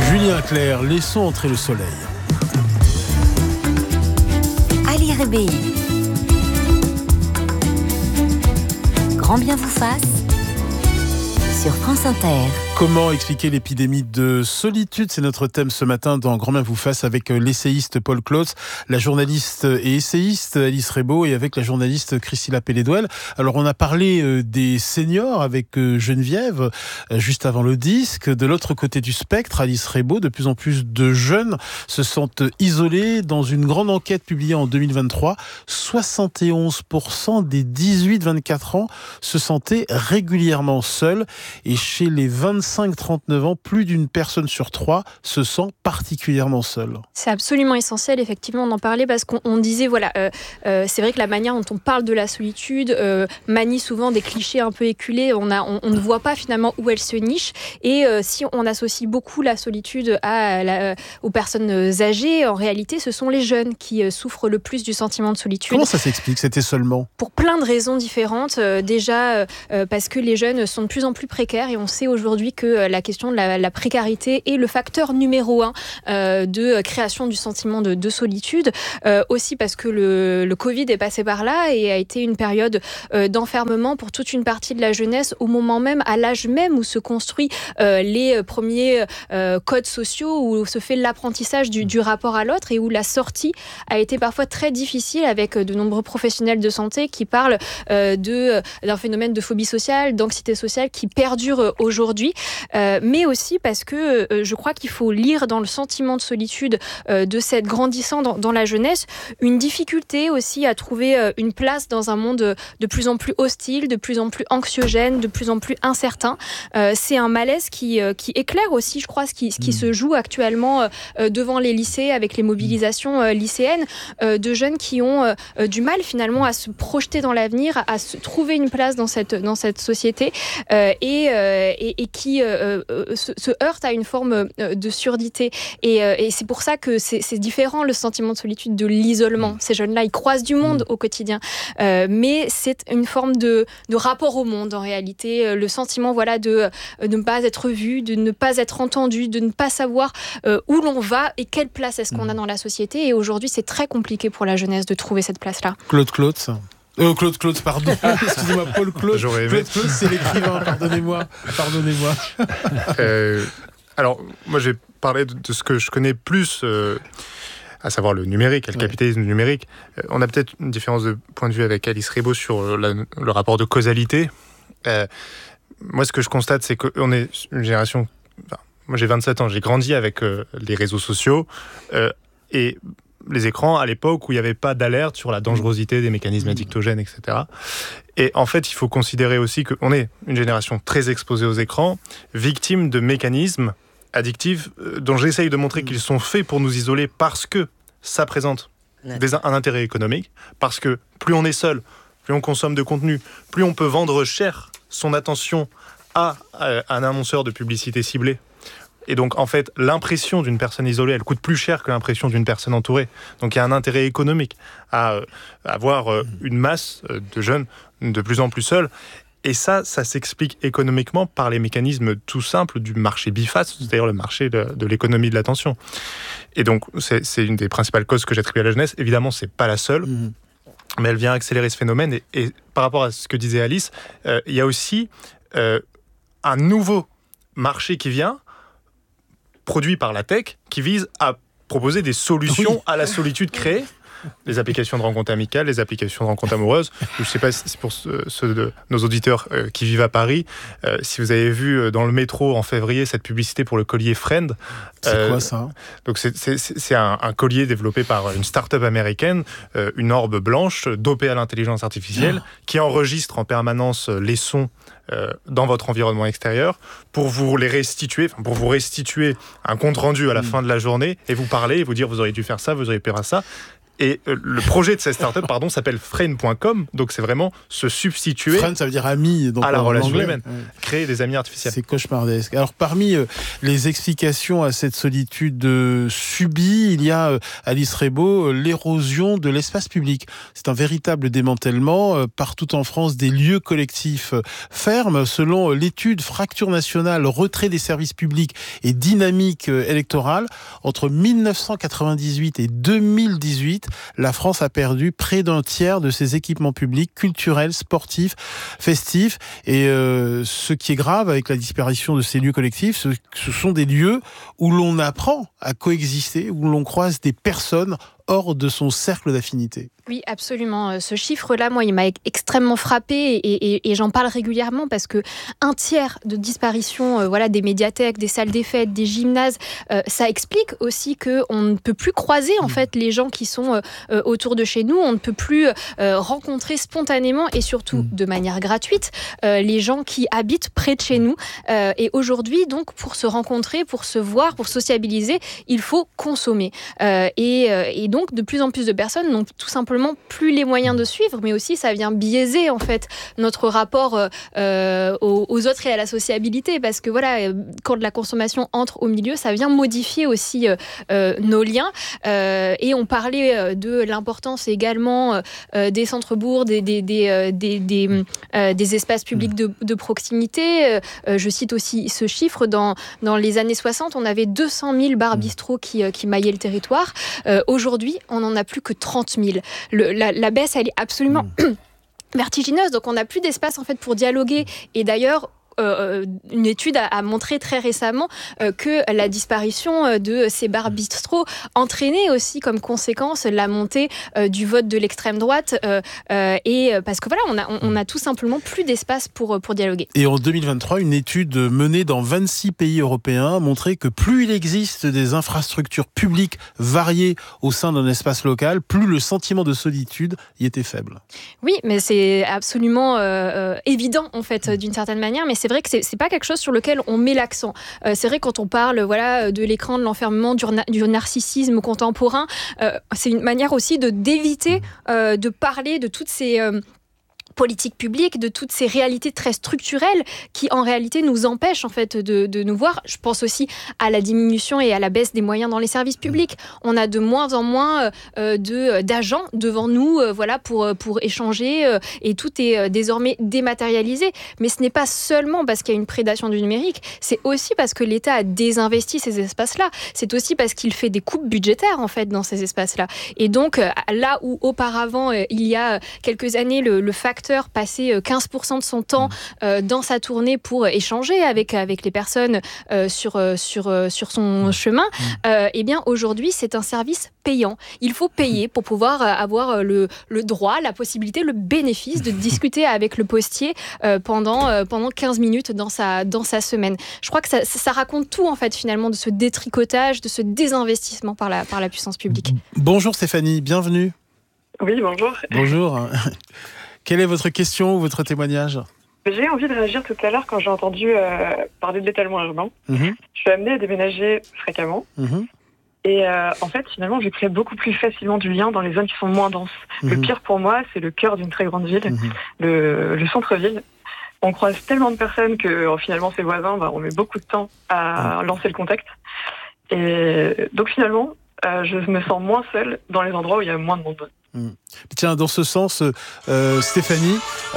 Julien Clerc, laissons entrer le soleil. Ali Rébéi. Grand bien vous fasse sur France Inter. Comment expliquer l'épidémie de solitude ? C'est notre thème ce matin dans Grand bien vous fasse avec l'essayiste Paul Klotz, la journaliste et essayiste Alice Rebaud et avec la journaliste Christina Pelledouel. Alors on a parlé des seniors avec Geneviève juste avant le disque. De l'autre côté du spectre, Alice Rebaud, de plus en plus de jeunes se sentent isolés. Dans une grande enquête publiée en 2023, 71% des 18-24 ans se sentaient régulièrement seuls. Et chez les 25-39 ans, plus d'une personne sur 3 se sent particulièrement seule. C'est absolument essentiel, effectivement, d'en parler parce qu'on disait, c'est vrai que la manière dont on parle de la solitude manie souvent des clichés un peu éculés. On ne voit pas finalement où elle se niche. Et si on associe beaucoup la solitude aux personnes âgées, en réalité, ce sont les jeunes qui souffrent le plus du sentiment de solitude. Comment ça s'explique ? C'était seulement ? Pour plein de raisons différentes. Déjà, parce que les jeunes sont de plus en plus précaires et on sait aujourd'hui que la question de la précarité est le facteur numéro 1 de création du sentiment de solitude. Aussi parce que le Covid est passé par là et a été une période d'enfermement pour toute une partie de la jeunesse au moment même, à l'âge même où se construit les premiers codes sociaux, où se fait l'apprentissage du rapport à l'autre et où la sortie a été parfois très difficile avec de nombreux professionnels de santé qui parlent d'un phénomène de phobie sociale, d'anxiété sociale qui perdure aujourd'hui, mais aussi parce que je crois qu'il faut lire dans le sentiment de solitude de cette grandissant dans la jeunesse une difficulté aussi à trouver une place dans un monde de plus en plus hostile, de plus en plus anxiogène, de plus en plus incertain. C'est un malaise qui éclaire aussi, je crois, ce qui se joue actuellement devant les lycées avec les mobilisations lycéennes de jeunes qui ont du mal finalement à se projeter dans l'avenir, à se trouver une place dans cette société et qui se heurtent à une forme de surdité. Et c'est pour ça que c'est différent le sentiment de solitude de l'isolement. Ces jeunes-là, ils croisent du monde au quotidien. Mais c'est une forme de rapport au monde en réalité. Le sentiment de ne pas être vu, de ne pas être entendu, de ne pas savoir où l'on va et quelle place est-ce qu'on a dans la société. Et aujourd'hui, c'est très compliqué pour la jeunesse de trouver cette place-là. Claude Klotz, pardon. Excusez-moi, Paul Klotz. J'aurais aimé. Claude Klotz, c'est l'écrivain, pardonnez-moi. Alors, moi, j'ai parlé de ce que je connais plus, à savoir le numérique, le capitalisme numérique. On a peut-être une différence de point de vue avec Alice Rebaud sur le rapport de causalité. Moi, ce que je constate, c'est qu'on est une génération... moi, j'ai 27 ans, j'ai grandi avec les réseaux sociaux et les écrans à l'époque où il n'y avait pas d'alerte sur la dangerosité des mécanismes addictogènes, etc. Et en fait, il faut considérer aussi qu'on est une génération très exposée aux écrans, victime de mécanismes addictifs dont j'essaye de montrer qu'ils sont faits pour nous isoler parce que ça présente un intérêt économique, parce que plus on est seul, plus on consomme de contenu, plus on peut vendre cher son attention à un annonceur de publicité ciblée. Et donc, en fait, l'impression d'une personne isolée, elle coûte plus cher que l'impression d'une personne entourée. Donc, il y a un intérêt économique à avoir une masse de jeunes de plus en plus seuls. Et ça s'explique économiquement par les mécanismes tout simples du marché biface, c'est-à-dire le marché de l'économie de l'attention. Et donc, c'est une des principales causes que j'attribue à la jeunesse. Évidemment, c'est pas la seule, mais elle vient accélérer ce phénomène. Et par rapport à ce que disait Alice, il y a aussi un nouveau marché qui vient, produit par la tech, qui vise à proposer des solutions à la solitude créée. Les applications de rencontres amicales, les applications de rencontres amoureuses. Je ne sais pas si c'est pour ceux de nos auditeurs qui vivent à Paris. Si vous avez vu dans le métro en février cette publicité pour le collier Friend. C'est quoi ça ? Donc c'est un collier développé par une start-up américaine, une orbe blanche dopée à l'intelligence artificielle, qui enregistre en permanence les sons dans votre environnement extérieur pour vous restituer un compte rendu à la fin de la journée et vous parler et vous dire vous auriez dû faire ça, vous auriez pu faire ça. Et le projet de cette start-up s'appelle Friend.com, donc c'est vraiment se substituer Friend, ça veut dire ami, donc à la relation humaine, ouais. Créer des amis artificiels. C'est cauchemardesque. Alors parmi les explications à cette solitude subie, il y a, Alice Rebaud, l'érosion de l'espace public. C'est un véritable démantèlement. Partout en France, des lieux collectifs ferment. Selon l'étude Fracture nationale, retrait des services publics et dynamique électorale, entre 1998 et 2018, la France a perdu près d'un tiers de ses équipements publics, culturels, sportifs, festifs. Et ce qui est grave avec la disparition de ces lieux collectifs, ce sont des lieux où l'on apprend à coexister, où l'on croise des personnes hors de son cercle d'affinité. Oui, absolument. Ce chiffre-là, moi, il m'a extrêmement frappée et j'en parle régulièrement parce que un tiers de disparition des médiathèques, des salles des fêtes, des gymnases, ça explique aussi qu'on ne peut plus croiser en fait les gens qui sont autour de chez nous. On ne peut plus rencontrer spontanément et surtout de manière gratuite les gens qui habitent près de chez nous. Et aujourd'hui, donc, pour se rencontrer, pour se voir, pour sociabiliser, il faut consommer. Et donc, de plus en plus de personnes n'ont tout simplement plus les moyens de suivre, mais aussi ça vient biaiser en fait notre rapport aux autres et à la sociabilité, parce que quand la consommation entre au milieu, ça vient modifier aussi nos liens. Et on parlait de l'importance également des centres-bourgs, des espaces publics de proximité. Je cite aussi ce chiffre, dans les années 60, on avait 200 000 bars bistrots qui maillaient le territoire. Aujourd'hui, on n'en a plus que 30 000. La baisse, elle est absolument vertigineuse. Donc, on n'a plus d'espace en fait pour dialoguer. Et d'ailleurs, une étude a montré très récemment que la disparition de ces bars bistrots entraînait aussi comme conséquence la montée du vote de l'extrême droite et parce que on a tout simplement plus d'espace pour dialoguer. Et en 2023, une étude menée dans 26 pays européens montrait que plus il existe des infrastructures publiques variées au sein d'un espace local, plus le sentiment de solitude y était faible. Oui, mais c'est absolument évident en fait d'une certaine manière, mais c'est vrai que c'est pas quelque chose sur lequel on met l'accent. C'est vrai, quand on parle de l'écran, de l'enfermement, du narcissisme contemporain, c'est une manière aussi d'éviter de parler de toutes ces politique publique, de toutes ces réalités très structurelles qui en réalité nous empêchent en fait de nous voir. Je pense aussi à la diminution et à la baisse des moyens dans les services publics. On a de moins en moins d'agents devant nous pour échanger et tout est désormais dématérialisé. Mais ce n'est pas seulement parce qu'il y a une prédation du numérique, c'est aussi parce que l'État a désinvesti ces espaces-là. C'est aussi parce qu'il fait des coupes budgétaires en fait dans ces espaces-là. Et donc là où auparavant il y a quelques années le facteur passait 15% de son temps dans sa tournée pour échanger avec les personnes sur son chemin, eh bien aujourd'hui c'est un service payant. Il faut payer pour pouvoir avoir le droit, la possibilité, le bénéfice de discuter avec le postier pendant 15 minutes dans sa semaine. Je crois que ça raconte tout en fait finalement de ce détricotage, de ce désinvestissement par la puissance publique. Bonjour Stéphanie, bienvenue. Oui, bonjour. Bonjour. Quelle est votre question ou votre témoignage ? J'ai envie de réagir tout à l'heure quand j'ai entendu parler de l'étalement urbain. Je suis amenée à déménager fréquemment. Et en fait, finalement, je crée beaucoup plus facilement du lien dans les zones qui sont moins denses. Le pire pour moi, c'est le cœur d'une très grande ville, le centre-ville. On croise tellement de personnes que finalement, ses voisins, on met beaucoup de temps à lancer le contact. Et donc finalement, je me sens moins seule dans les endroits où il y a moins de monde. Tiens, dans ce sens, Stéphanie,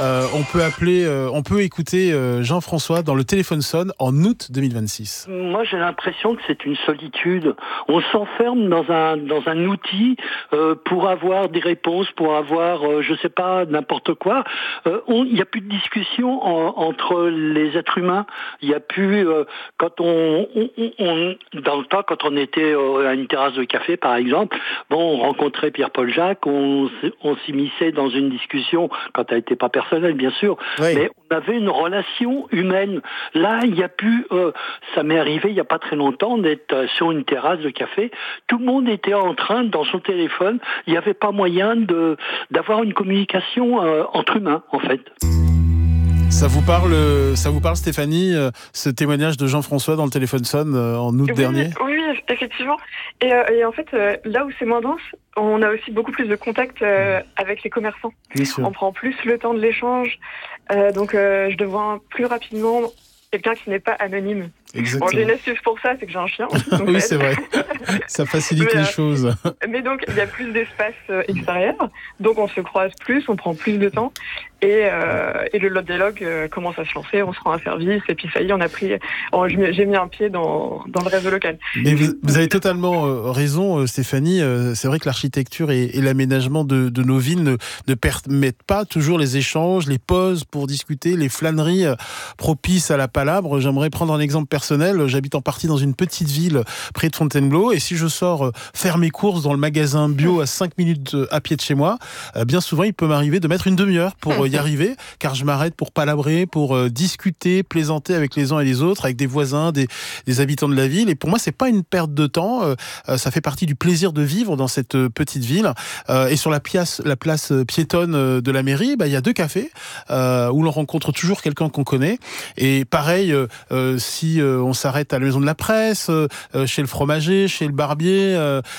on peut écouter Jean-François dans Le téléphone sonne en août 2026. Moi, j'ai l'impression que c'est une solitude. On s'enferme dans un outil pour avoir des réponses, pour avoir, je sais pas, n'importe quoi. Il n'y a plus de discussion entre les êtres humains. Il n'y a plus quand on dans le temps, quand on était à une terrasse de café, par exemple, on rencontrait Pierre-Paul Jacques, on s'immisçait dans une discussion quand elle n'était pas personnelle, bien sûr, mais on avait une relation humaine. Là, il n'y a plus... ça m'est arrivé il n'y a pas très longtemps d'être sur une terrasse de café. Tout le monde était en train, dans son téléphone. Il n'y avait pas moyen d'avoir une communication entre humains, en fait. Ça vous parle Stéphanie, ce témoignage de Jean-François dans Le téléphone sonne en août dernier ? Oui, effectivement. Et en fait, là où c'est moins dense, on a aussi beaucoup plus de contact avec les commerçants. On prend plus le temps de l'échange. Donc, je devrais plus rapidement quelqu'un qui n'est pas anonyme. Exactement. Bon, j'ai une astuce pour ça, c'est que j'ai un chien. Oui, c'est vrai. Ça facilite les choses. Mais donc, il y a plus d'espace extérieur. Donc, on se croise plus, on prend plus de temps. Et le dialogue commence à se lancer. On se rend un service. Et puis, ça y est, j'ai mis un pied dans le réseau local. Mais vous avez totalement raison, Stéphanie. C'est vrai que l'architecture et l'aménagement de nos villes ne permettent pas toujours les échanges, les pauses pour discuter, les flâneries propices à la palabre. J'aimerais prendre un exemple personnel. J'habite en partie dans une petite ville près de Fontainebleau, et si je sors faire mes courses dans le magasin bio à 5 minutes à pied de chez moi, bien souvent il peut m'arriver de mettre une demi-heure pour y arriver, car je m'arrête pour palabrer, pour discuter, plaisanter avec les uns et les autres, avec des voisins, des habitants de la ville. Et pour moi, c'est pas une perte de temps, ça fait partie du plaisir de vivre dans cette petite ville. Et sur la place piétonne de la mairie, il y a 2 cafés où l'on rencontre toujours quelqu'un qu'on connaît. Et pareil, si on s'arrête à la maison de la presse, chez le fromager, chez le barbier,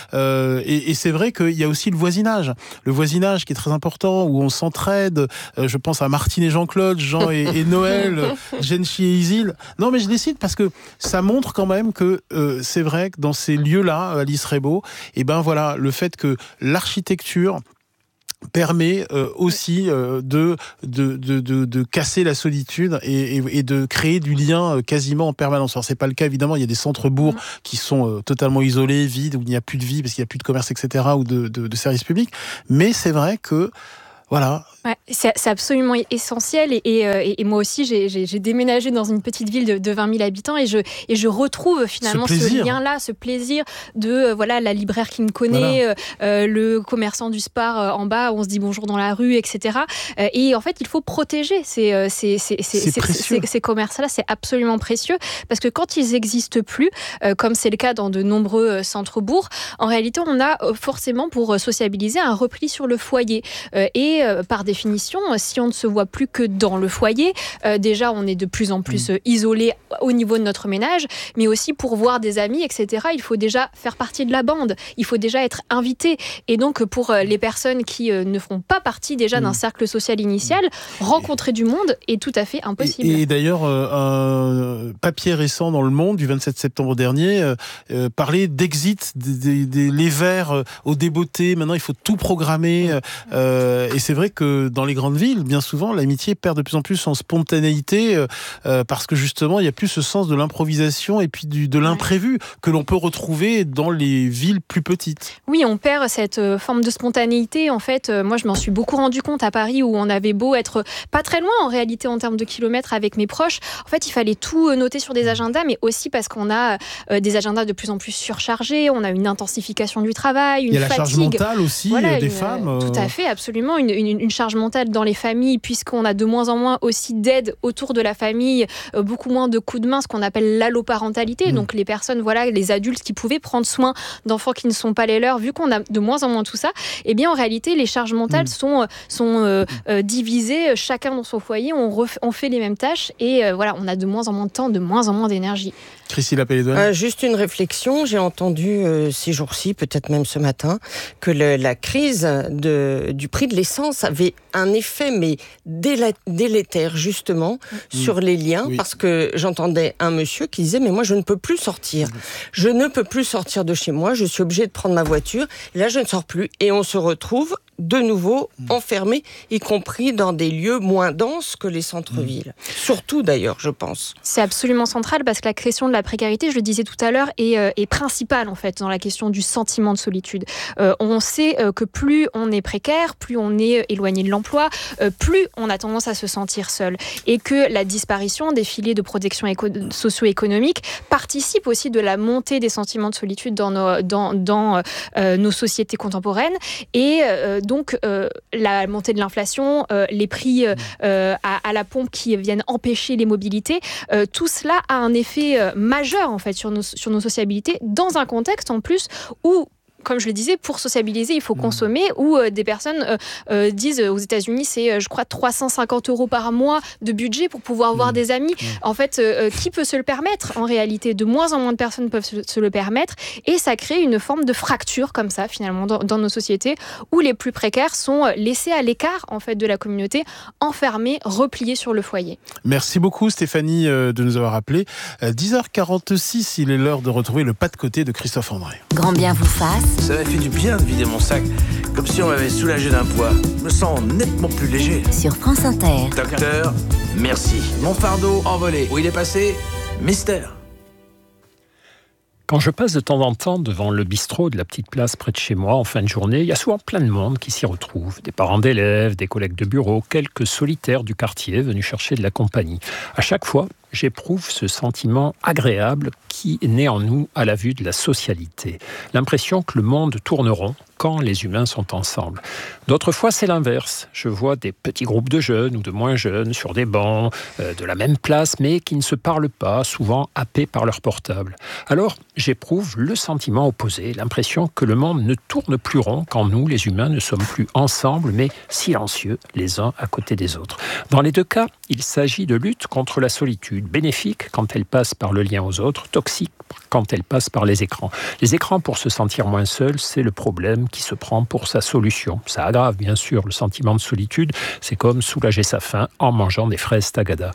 et c'est vrai qu'il y a aussi le voisinage qui est très important, où on s'entraide. Je pense à Martine et Jean-Claude, Jean et Noël, Genchi et Isil. Non, mais je les cite parce que ça montre quand même que c'est vrai que dans ces lieux-là, Alice Rebaud, voilà, le fait que l'architecture permet aussi de casser la solitude et de créer du lien quasiment en permanence. Alors c'est pas le cas évidemment, il y a des centres-bourgs qui sont totalement isolés, vides, où il n'y a plus de vie parce qu'il n'y a plus de commerce, etc., ou de services publics, mais c'est vrai que voilà. Ouais, c'est absolument essentiel et moi aussi j'ai déménagé dans une petite ville de 20 000 habitants et je retrouve finalement ce lien-là, ce plaisir de la libraire qui me connaît, le commerçant du Spar en bas où on se dit bonjour dans la rue, etc. Et en fait il faut protéger ces commerces-là, c'est absolument précieux parce que quand ils n'existent plus, comme c'est le cas dans de nombreux centres-bourgs, en réalité on a forcément pour sociabiliser un repli sur le foyer et par définition, si on ne se voit plus que dans le foyer, déjà on est de plus en plus isolé au niveau de notre ménage, mais aussi pour voir des amis, etc., il faut déjà faire partie de la bande, il faut déjà être invité. Et donc pour les personnes qui ne font pas partie déjà d'un cercle social initial, rencontrer du monde est tout à fait impossible. Et d'ailleurs, un papier récent dans Le Monde du 27 septembre dernier parlait d'exit, les verts au débeauté. Maintenant, il faut tout programmer. Et c'est vrai que dans les grandes villes, bien souvent, l'amitié perd de plus en plus en spontanéité parce que justement, il n'y a plus ce sens de l'improvisation et puis de l'imprévu que l'on peut retrouver dans les villes plus petites. Oui, on perd cette forme de spontanéité. En fait, moi, je m'en suis beaucoup rendu compte à Paris où on avait beau être pas très loin en réalité en termes de kilomètres avec mes proches. En fait, il fallait tout noter sur des agendas, mais aussi parce qu'on a des agendas de plus en plus surchargés. On a une intensification du travail, une fatigue. Il y a la charge mentale aussi des femmes. Tout à fait, absolument. Une charge mentale dans les familles, puisqu'on a de moins en moins aussi d'aide autour de la famille, beaucoup moins de coups de main, ce qu'on appelle l'alloparentalité. Donc les personnes, les adultes qui pouvaient prendre soin d'enfants qui ne sont pas les leurs, vu qu'on a de moins en moins tout ça, eh bien en réalité les charges mentales sont divisées, chacun dans son foyer, on fait les mêmes tâches et on a de moins en moins de temps, de moins en moins d'énergie. Christine Pelledouel. Juste une réflexion, j'ai entendu ces jours-ci, peut-être même ce matin, que la crise du prix de l'essence avait un effet mais délétère justement sur les liens, parce que j'entendais un monsieur qui disait mais moi je ne peux plus sortir, je ne peux plus sortir de chez moi, je suis obligé de prendre ma voiture, et là je ne sors plus, et on se retrouve de nouveau enfermés, y compris dans des lieux moins denses que les centres-villes. Surtout d'ailleurs, je pense. C'est absolument central parce que la question de la précarité, je le disais tout à l'heure, est principale en fait dans la question du sentiment de solitude. On sait que plus on est précaire, plus on est éloigné de l'emploi, plus on a tendance à se sentir seul. Et que la disparition des filets de protection socio-économique participe aussi de la montée des sentiments de solitude dans nos sociétés contemporaines. Et donc la montée de l'inflation, les prix à la pompe qui viennent empêcher les mobilités, tout cela a un effet majeur en fait sur nos sociabilités, dans un contexte en plus où comme je le disais, pour sociabiliser, il faut consommer, ou des personnes disent aux États-Unis, c'est, je crois, 350 € par mois de budget pour pouvoir voir des amis. En fait, qui peut se le permettre ? En réalité, de moins en moins de personnes peuvent se le permettre, et ça crée une forme de fracture comme ça, finalement, dans nos sociétés, où les plus précaires sont laissés à l'écart, en fait, de la communauté, enfermés, repliés sur le foyer. Merci beaucoup, Stéphanie, de nous avoir appelés. 10h46, il est l'heure de retrouver le pas de côté de Christophe André. Grand bien vous fasse. Ça m'a fait du bien de vider mon sac, comme si on m'avait soulagé d'un poids. Je me sens nettement plus léger. Sur France Inter. Docteur, merci. Mon fardeau envolé. Où il est passé ? Mystère. Quand je passe de temps en temps devant le bistrot de la petite place près de chez moi en fin de journée, il y a souvent plein de monde qui s'y retrouve. Des parents d'élèves, des collègues de bureau, quelques solitaires du quartier venus chercher de la compagnie. À chaque fois, j'éprouve ce sentiment agréable qui naît en nous à la vue de la socialité. L'impression que le monde tourne rond quand les humains sont ensemble. D'autres fois, c'est l'inverse. Je vois des petits groupes de jeunes ou de moins jeunes sur des bancs de la même place, mais qui ne se parlent pas, souvent happés par leur portable. Alors, j'éprouve le sentiment opposé, l'impression que le monde ne tourne plus rond quand nous, les humains, ne sommes plus ensemble, mais silencieux, les uns à côté des autres. Dans les deux cas, il s'agit de lutte contre la solitude, bénéfique quand elle passe par le lien aux autres, toxique quand elle passe par les écrans. Les écrans, pour se sentir moins seul, c'est le problème qui se prend pour sa solution. Ça aggrave bien sûr le sentiment de solitude, c'est comme soulager sa faim en mangeant des fraises Tagada.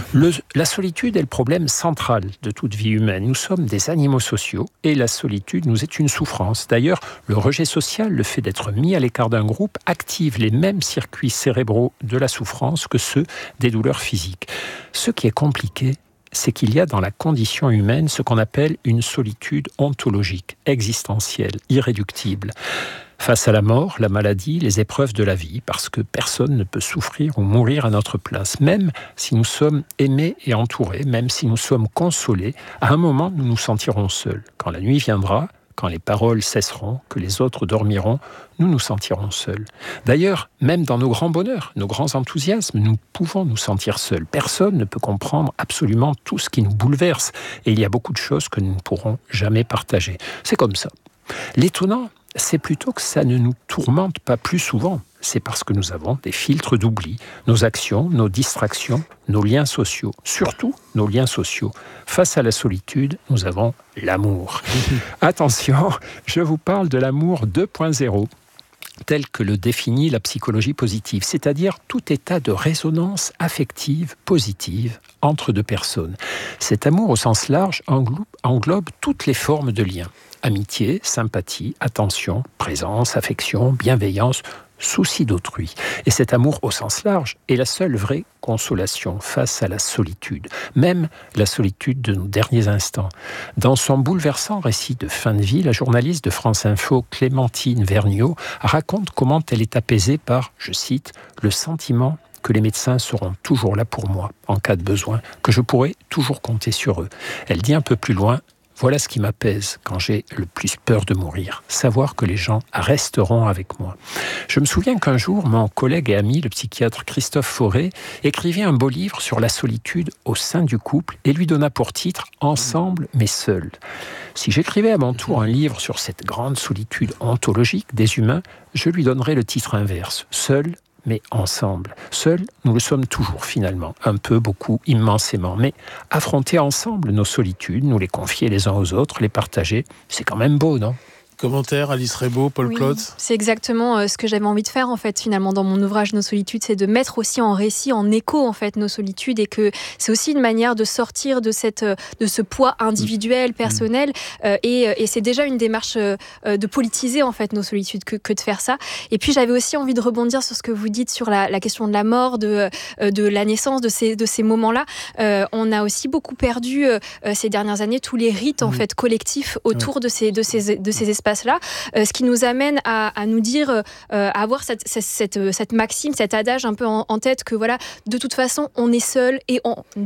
La solitude est le problème central de toute vie humaine. Nous sommes des animaux sociaux et la solitude nous est une souffrance. D'ailleurs, le rejet social, le fait d'être mis à l'écart d'un groupe, active les mêmes circuits cérébraux de la souffrance que ceux des douleurs physiques. Ce qui est compliqué, c'est qu'il y a dans la condition humaine ce qu'on appelle une solitude ontologique, existentielle, irréductible. Face à la mort, la maladie, les épreuves de la vie, parce que personne ne peut souffrir ou mourir à notre place. Même si nous sommes aimés et entourés, même si nous sommes consolés, à un moment nous nous sentirons seuls. Quand la nuit viendra, quand les paroles cesseront, que les autres dormiront, nous nous sentirons seuls. D'ailleurs, même dans nos grands bonheurs, nos grands enthousiasmes, nous pouvons nous sentir seuls. Personne ne peut comprendre absolument tout ce qui nous bouleverse. Et il y a beaucoup de choses que nous ne pourrons jamais partager. C'est comme ça. L'étonnant, c'est plutôt que ça ne nous tourmente pas plus souvent. C'est parce que nous avons des filtres d'oubli, nos actions, nos distractions, nos liens sociaux, surtout nos liens sociaux. Face à la solitude, nous avons l'amour. Attention, je vous parle de l'amour 2.0. tel que le définit la psychologie positive, c'est-à-dire tout état de résonance affective positive entre deux personnes. Cet amour au sens large englobe toutes les formes de lien. Amitié, sympathie, attention, présence, affection, bienveillance, souci d'autrui. Et cet amour au sens large est la seule vraie consolation face à la solitude, même la solitude de nos derniers instants. Dans son bouleversant récit de fin de vie, la journaliste de France Info, Clémentine Vergniaud, raconte comment elle est apaisée par, je cite, « le sentiment que les médecins seront toujours là pour moi en cas de besoin, que je pourrai toujours compter sur eux ». Elle dit un peu plus loin: voilà ce qui m'apaise quand j'ai le plus peur de mourir, savoir que les gens resteront avec moi. Je me souviens qu'un jour, mon collègue et ami, le psychiatre Christophe Fauré, écrivait un beau livre sur la solitude au sein du couple et lui donna pour titre « Ensemble mais seuls ». Si j'écrivais à mon tour un livre sur cette grande solitude ontologique des humains, je lui donnerais le titre inverse « Seuls mais ensemble. Seuls, nous le sommes toujours finalement, un peu, beaucoup, immensément. Mais affronter ensemble nos solitudes, nous les confier les uns aux autres, les partager, c'est quand même beau, non ? Commentaire, Alice Rebaud, Paul Claude. C'est exactement ce que j'avais envie de faire en fait finalement dans mon ouvrage Nos solitudes, c'est de mettre aussi en récit, en écho en fait nos solitudes, et que c'est aussi une manière de sortir de ce poids individuel, personnel, et c'est déjà une démarche de politiser en fait nos solitudes que de faire ça. Et puis j'avais aussi envie de rebondir sur ce que vous dites sur la question de la mort, de la naissance, de ces moments-là. On a aussi beaucoup perdu ces dernières années tous les rites en fait collectifs autour de ces espaces là, ce qui nous amène à nous dire, à avoir cette maxime, cet adage un peu en tête que voilà, de toute façon, on est seul et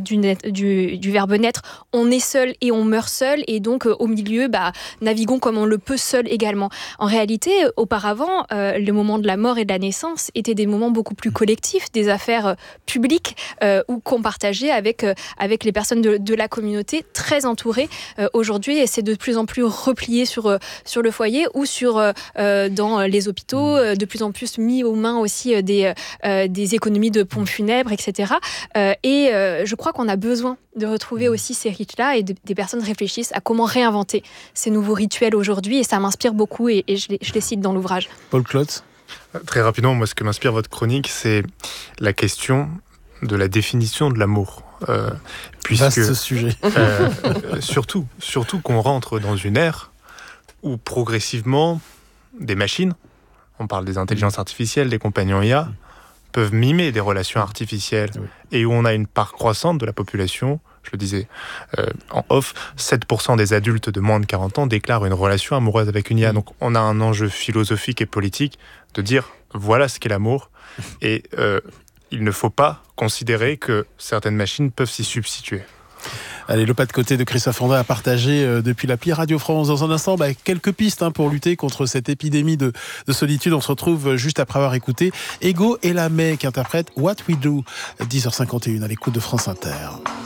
du verbe naître, on est seul et on meurt seul, et donc au milieu, naviguons comme on le peut seul également. En réalité, auparavant, le moment de la mort et de la naissance étaient des moments beaucoup plus collectifs, des affaires publiques ou qu'on partageait avec les personnes de la communauté, très entourées. Aujourd'hui, et c'est de plus en plus replié sur le foyer ou dans les hôpitaux, de plus en plus mis aux mains aussi des économies de pompes funèbres, etc. Et je crois qu'on a besoin de retrouver aussi ces rites-là et des personnes réfléchissent à comment réinventer ces nouveaux rituels aujourd'hui. Et ça m'inspire beaucoup et je les cite dans l'ouvrage. Paul Klotz. Très rapidement, moi, ce que m'inspire votre chronique, c'est la question de la définition de l'amour. Vaste sujet. Surtout qu'on rentre dans une ère où progressivement des machines, on parle des intelligences artificielles, des compagnons IA, peuvent mimer des relations artificielles et où on a une part croissante de la population, je le disais en off, 7% des adultes de moins de 40 ans déclarent une relation amoureuse avec une IA. Donc on a un enjeu philosophique et politique de dire voilà ce qu'est l'amour et il ne faut pas considérer que certaines machines peuvent s'y substituer. Allez, le pas de côté de Christophe André à partager depuis l'appli Radio France. Dans un instant, quelques pistes pour lutter contre cette épidémie de solitude. On se retrouve juste après avoir écouté Ego et la May qui interprète What We Do, 10h51 à l'écoute de France Inter.